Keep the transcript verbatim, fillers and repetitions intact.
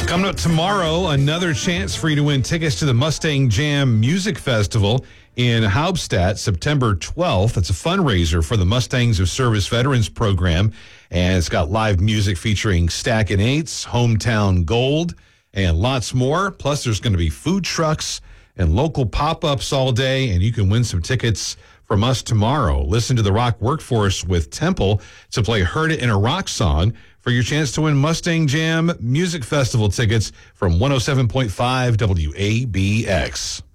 Coming up tomorrow, another chance for you to win tickets to the Mustang Jam Music Festival in Haubstadt, September twelfth. It's a fundraiser for the Mustangs of Service Veterans Program, and it's got live music featuring Stack and Eights, Hometown Gold, and lots more. Plus, there's going to be food trucks and local pop-ups all day, and you can win some tickets from us tomorrow. Listen to the Rock Workforce with Temple to play Heard It in a Rock Song for your chance to win Mustang Jam Music Festival tickets from one oh seven point five W A B X.